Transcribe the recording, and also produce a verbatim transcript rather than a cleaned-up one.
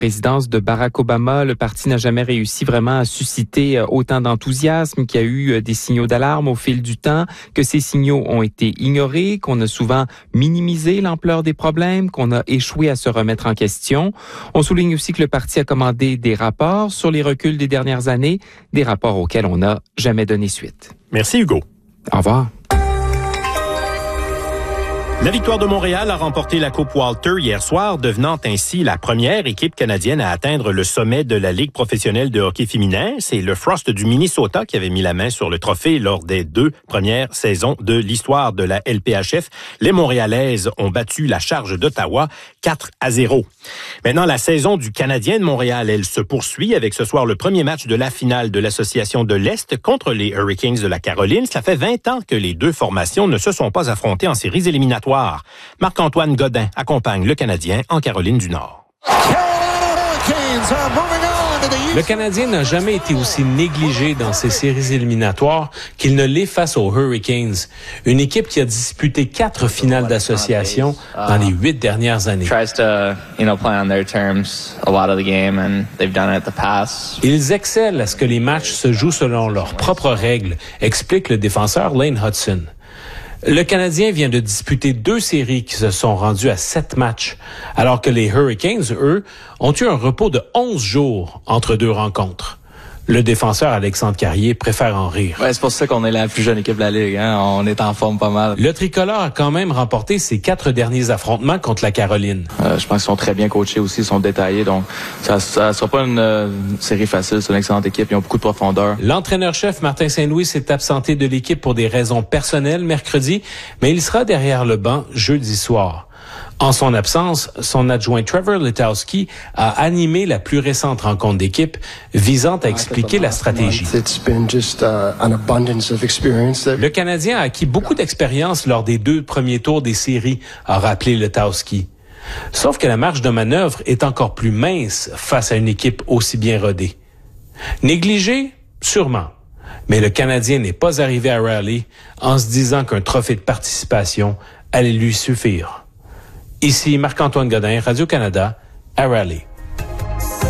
présidence de Barack Obama, le parti n'a jamais réussi vraiment à susciter autant d'enthousiasme, qu'il y a eu des signaux d'alarme au fil du temps, que ces signaux ont été ignorés, qu'on a souvent minimisé l'ampleur des problèmes, qu'on a échoué à se remettre en question. On souligne aussi que le parti a commandé des rapports sur les reculs des dernières années, des rapports auxquels on n'a jamais donné suite. Merci Hugo. Au revoir. La victoire de Montréal a remporté la Coupe Walter hier soir, devenant ainsi la première équipe canadienne à atteindre le sommet de la Ligue professionnelle de hockey féminin. C'est le Frost du Minnesota qui avait mis la main sur le trophée lors des deux premières saisons de l'histoire de la L P H F. Les Montréalaises ont battu la Charge d'Ottawa quatre à zéro. Maintenant, la saison du Canadien de Montréal, elle se poursuit avec ce soir le premier match de la finale de l'Association de l'Est contre les Hurricanes de la Caroline. Cela fait vingt ans que les deux formations ne se sont pas affrontées en séries éliminatoires. Marc-Antoine Godin accompagne le Canadien en Caroline du Nord. Le Canadien n'a jamais été aussi négligé dans ses séries éliminatoires qu'il ne l'est face aux Hurricanes, une équipe qui a disputé quatre finales d'association dans les huit dernières années. Ils excellent à ce que les matchs se jouent selon leurs propres règles, explique le défenseur Lane Hudson. Le Canadien vient de disputer deux séries qui se sont rendues à sept matchs, alors que les Hurricanes, eux, ont eu un repos de onze jours entre deux rencontres. Le défenseur Alexandre Carrier préfère en rire. Ouais, c'est pour ça qu'on est la plus jeune équipe de la Ligue. Hein? On est en forme pas mal. Le tricolore a quand même remporté ses quatre derniers affrontements contre la Caroline. Euh, je pense qu'ils sont très bien coachés aussi, ils sont détaillés. Donc, ça ne sera pas une, euh, une série facile. C'est une excellente équipe. Ils ont beaucoup de profondeur. L'entraîneur-chef Martin Saint-Louis s'est absenté de l'équipe pour des raisons personnelles mercredi, mais il sera derrière le banc jeudi soir. En son absence, son adjoint Trevor Letowski a animé la plus récente rencontre d'équipe visant à expliquer la stratégie. Le Canadien a acquis beaucoup d'expérience lors des deux premiers tours des séries, a rappelé Letowski. Sauf que la marge de manœuvre est encore plus mince face à une équipe aussi bien rodée. Négligé? Sûrement. Mais le Canadien n'est pas arrivé à Raleigh en se disant qu'un trophée de participation allait lui suffire. Ici Marc-Antoine Godin, Radio-Canada, à Raleigh.